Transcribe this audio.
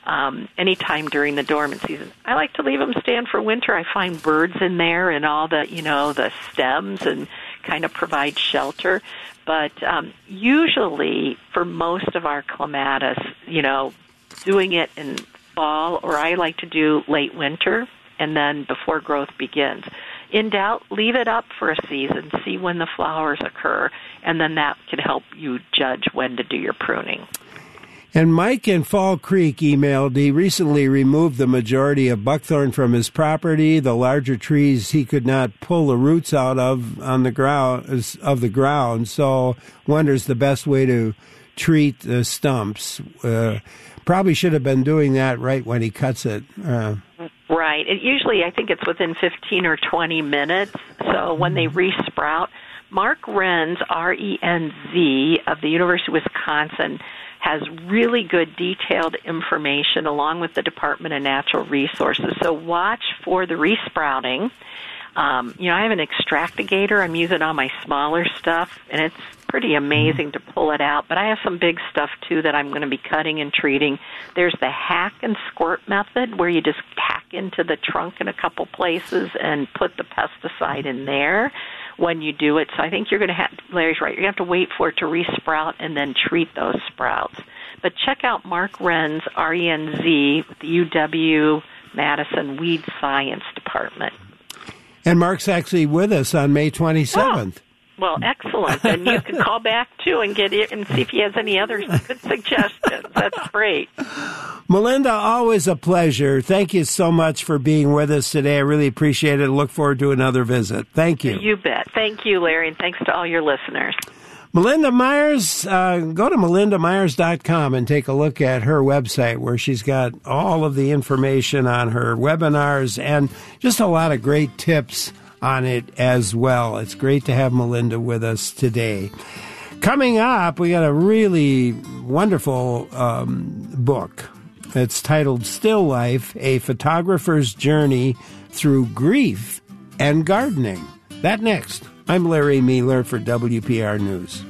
anytime during the dormant season. I like to leave them stand for winter. I find birds in there and all the, the stems and kind of provide shelter. But usually for most of our clematis, doing it in fall, or I like to do late winter and then before growth begins. In doubt, leave it up for a season, see when the flowers occur, and then that can help you judge when to do your pruning. And Mike in Fall Creek emailed, he recently removed the majority of buckthorn from his property. The larger trees he could not pull the roots out of the ground, so wonders the best way to treat the stumps. Probably should have been doing that right when he cuts it. Right. Usually I think it's within 15 or 20 minutes, so when they resprout. Mark Renz, R-E-N-Z, of the University of Wisconsin, has really good detailed information along with the Department of Natural Resources. So watch for the resprouting. I have an extractigator. I'm using on my smaller stuff, and it's pretty amazing to pull it out. But I have some big stuff, too, that I'm going to be cutting and treating. There's the hack and squirt method, where you just hack into the trunk in a couple places and put the pesticide in there when you do it. So I think you're going to have, Larry's right, you're going to have to wait for it to resprout and then treat those sprouts. But check out Mark Renz, R-E-N-Z, with the UW-Madison Weed Science Department. And Mark's actually with us on May 27th. Oh, well, excellent. And you can call back, too, and get it and see if he has any other good suggestions. That's great. Melinda, always a pleasure. Thank you so much for being with us today. I really appreciate it. Look forward to another visit. Thank you. You bet. Thank you, Larry, and thanks to all your listeners. Melinda Myers, go to melindamyers.com and take a look at her website where she's got all of the information on her webinars and just a lot of great tips on it as well. It's great to have Melinda with us today. Coming up, we got a really wonderful book. It's titled Still Life, A Photographer's Journey Through Grief and Gardening. That next. I'm Larry Mueller for WPR News.